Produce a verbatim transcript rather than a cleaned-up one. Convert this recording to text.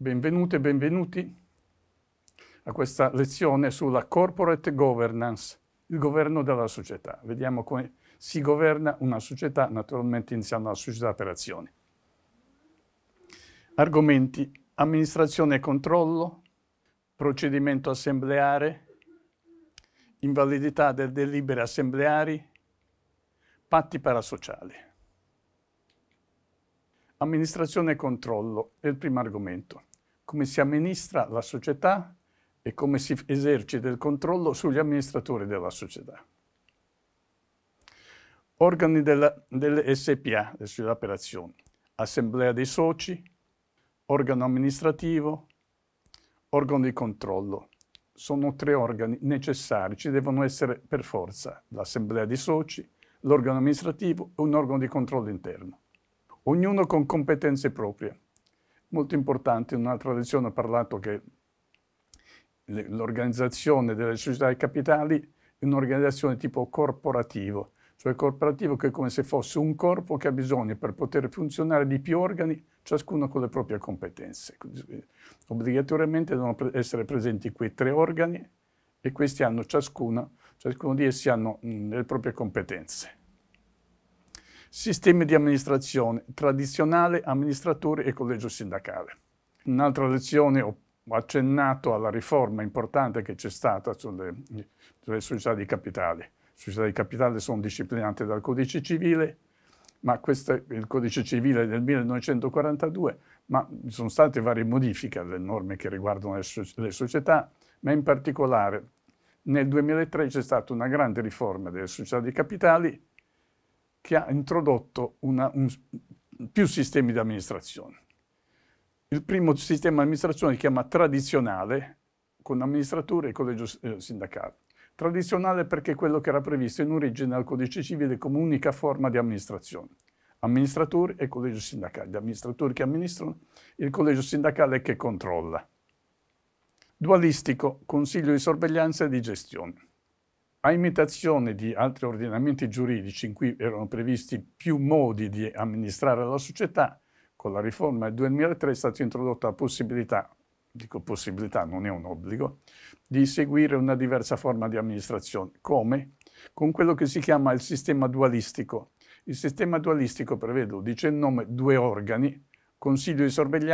Benvenute e benvenuti a questa lezione sulla corporate governance, il governo della società. Vediamo come si governa una società, naturalmente iniziando dalla società per azioni. Argomenti: amministrazione e controllo, procedimento assembleare, invalidità delle delibere assembleari, patti parasociali. Amministrazione e controllo è il primo argomento. Come si amministra la società e come si esercita il controllo sugli amministratori della società. Organi della, delle S P A, le società per azioni, assemblea dei soci, organo amministrativo, organo di controllo. Sono tre organi necessari, ci devono essere per forza: l'assemblea dei soci, l'organo amministrativo e un organo di controllo interno. Ognuno con competenze proprie. Molto importante, in un'altra lezione ho parlato che l'organizzazione delle società di capitali è un'organizzazione tipo corporativo, cioè corporativo che è come se fosse un corpo che ha bisogno, per poter funzionare, di più organi, ciascuno con le proprie competenze. Obbligatoriamente devono essere presenti quei tre organi e questi hanno ciascuno, ciascuno di essi hanno mh, le proprie competenze. Sistemi di amministrazione: tradizionale, amministratore e collegio sindacale. In un'altra lezione ho accennato alla riforma importante che c'è stata sulle, sulle società di capitali. Le società di capitali sono disciplinate dal codice civile, ma questo è il codice civile del millenovecentoquarantadue, ma ci sono state varie modifiche alle norme che riguardano le, so le società, ma in particolare nel duemilatré c'è stata una grande riforma delle società di capitali che ha introdotto una, un, più sistemi di amministrazione. Il primo sistema di amministrazione si chiama tradizionale, con amministratore e collegio sindacale. Tradizionale perché è quello che era previsto in origine dal codice civile come unica forma di amministrazione. Amministratori e collegio sindacale. Gli amministratori che amministrano, il collegio sindacale che controlla. Dualistico: consiglio di sorveglianza e di gestione. A imitazione di altri ordinamenti giuridici in cui erano previsti più modi di amministrare la società, con la riforma del duemilatré è stata introdotta la possibilità, dico possibilità, non è un obbligo, di seguire una diversa forma di amministrazione. Come? Con quello che si chiama il sistema dualistico. Il sistema dualistico prevede, dice il nome, due organi: consiglio di sorveglianza